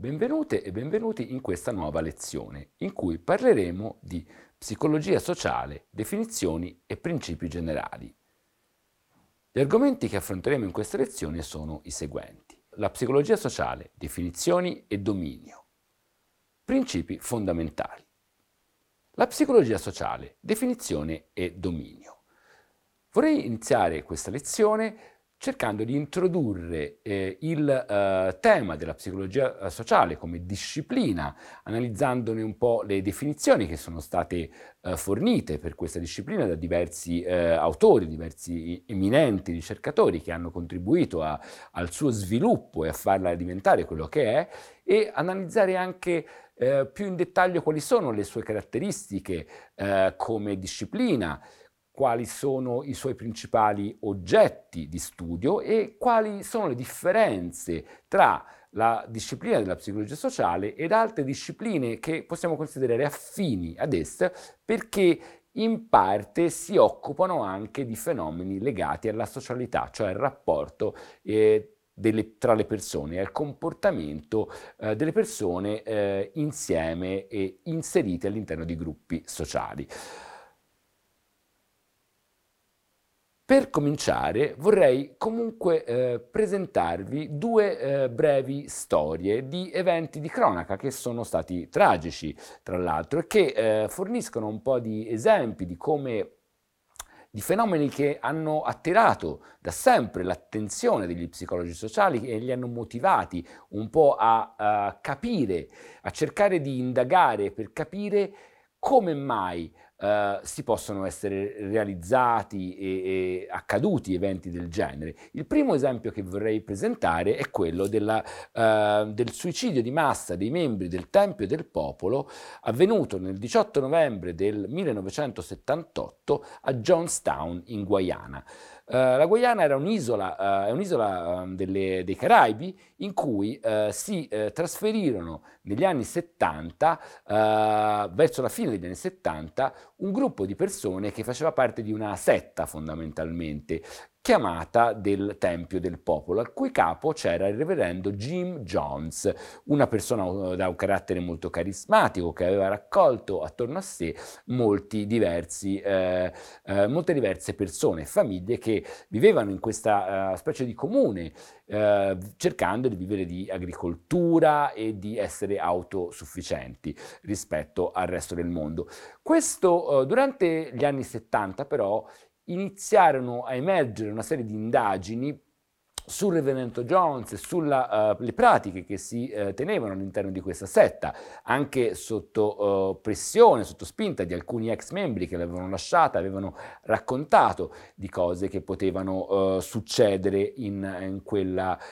Benvenute e benvenuti in questa nuova lezione, in cui parleremo di psicologia sociale, definizioni e principi generali. Gli argomenti che affronteremo in questa lezione sono i seguenti: la psicologia sociale, definizioni e dominio, principi fondamentali. La psicologia sociale, definizione e dominio. Vorrei iniziare questa lezione cercando di introdurre il tema della psicologia sociale come disciplina, analizzandone un po' le definizioni che sono state fornite per questa disciplina da diversi autori, diversi eminenti ricercatori che hanno contribuito al suo sviluppo e a farla diventare quello che è, e analizzare anche più in dettaglio quali sono le sue caratteristiche come disciplina, quali sono i suoi principali oggetti di studio e quali sono le differenze tra la disciplina della psicologia sociale ed altre discipline che possiamo considerare affini ad essa, perché in parte si occupano anche di fenomeni legati alla socialità, cioè al rapporto tra le persone, al comportamento delle persone insieme e inserite all'interno di gruppi sociali. Per cominciare vorrei comunque presentarvi due brevi storie di eventi di cronaca che sono stati tragici, tra l'altro, e che forniscono un po' di esempi di fenomeni che hanno attirato da sempre l'attenzione degli psicologi sociali e li hanno motivati un po' a capire, a cercare di indagare per capire come mai si possono essere realizzati e accaduti eventi del genere. Il primo esempio che vorrei presentare è quello del suicidio di massa dei membri del Tempio del Popolo, avvenuto nel 18 novembre del 1978 a Johnstown, in Guyana. La Guyana era un'isola, è un'isola dei Caraibi, in cui si trasferirono negli anni 70, verso la fine degli anni 70, un gruppo di persone che faceva parte di una setta fondamentalmente, chiamata del Tempio del Popolo, al cui capo c'era il reverendo Jim Jones, una persona da un carattere molto carismatico che aveva raccolto attorno a sé molte diverse persone e famiglie che vivevano in questa specie di comune, cercando di vivere di agricoltura e di essere autosufficienti rispetto al resto del mondo. Questo durante gli anni 70 però iniziarono a emergere una serie di indagini sul Reverendo Jones e sulle pratiche che si tenevano all'interno di questa setta, anche sotto pressione, sotto spinta di alcuni ex membri che l'avevano lasciata, avevano raccontato di cose che potevano succedere in